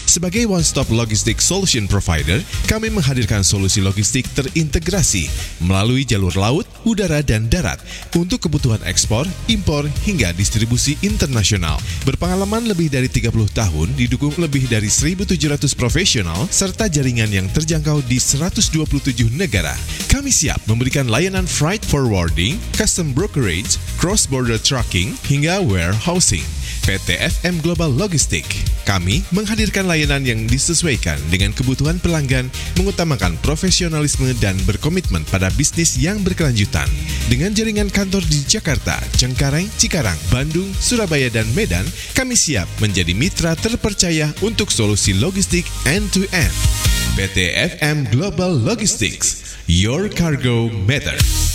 Sebagai one-stop logistik solution provider, kami menghadirkan solusi logistik terintegrasi melalui jalur laut, udara, dan darat untuk kebutuhan ekspor, impor, hingga distribusi internasional. Berpengalaman lebih dari 30 tahun, didukung lebih dari 1.700 profesional, serta jaringan yang terjangkau di 127 negara. Kami siap memberikan layanan freight forwarding, custom brokerage, cross-border trucking, hingga warehousing. PT FM Global Logistik. Kami menghadirkan layanan yang disesuaikan dengan kebutuhan pelanggan, mengutamakan profesionalisme dan berkomitmen pada bisnis yang berkelanjutan. Dengan jaringan kantor di Jakarta, Cengkareng, Cikarang, Bandung, Surabaya, dan Medan, kami siap menjadi mitra terpercaya untuk solusi logistik end-to-end. PT FM Global Logistics. Your cargo matters.